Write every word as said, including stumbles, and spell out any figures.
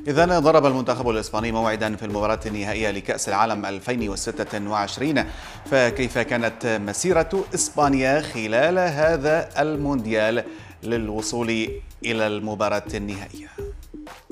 إذن ضرب المنتخب الإسباني موعدا في المباراة النهائية لكأس العالم ألفين وستة وعشرين، فكيف كانت مسيرة إسبانيا خلال هذا المونديال للوصول إلى المباراة النهائية؟